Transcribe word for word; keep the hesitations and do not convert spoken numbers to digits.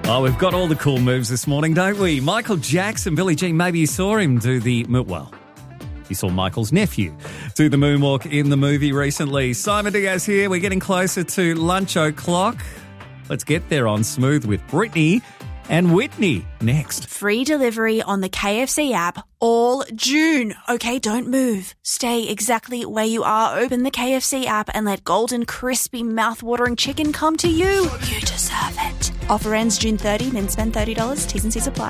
Oh, we've got all the cool moves this morning, don't we? Michael Jackson, Billie Jean, maybe you saw him do the, well, you saw Michael's nephew do the moonwalk in the movie recently. Simon Diaz here. We're getting closer to lunch o'clock. Let's get there on Smooth with Brittany and Whitney next. Free delivery on the K F C app all June. Okay, don't move. Stay exactly where you are. Open the K F C app and let golden, crispy, mouth-watering chicken come to you. You deserve it. Offer ends June thirtieth, then spend thirty dollars. T's and C's apply.